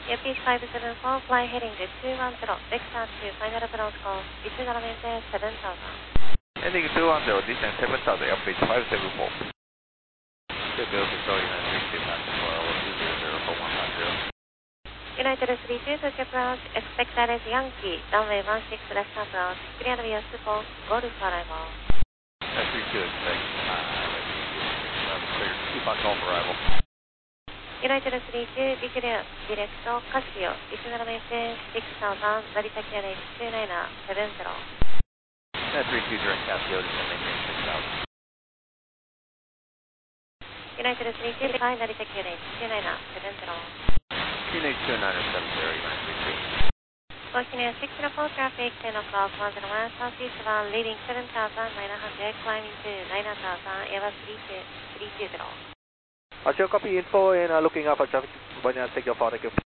574, fly heading to 210, vector to final approach call, Isugara maintain 7000. Heading 210, descend 7000, airpage 574. Tokyo Victoria United 32, for 150. United 32, Tokyo approach, expected as Yankee, runway 16 left approach, clear via support, Golf arrival. 32, expect, clear, keep on call for arrival. United 32, declare direct Casio, Isugara maintain 6000, Narita Kiane 2970. 32, direct Casio, descend maintain 6000. United 32, fly Narita Kiane 2970. Phoenix 2970, United 32. Fortune 6 kilo traffic, 10 o'clock, 101, southeast 1, leading 7900, climbing to 9000, Airbus 320. Ashok, copy info and looking up for traffic. Take your photo.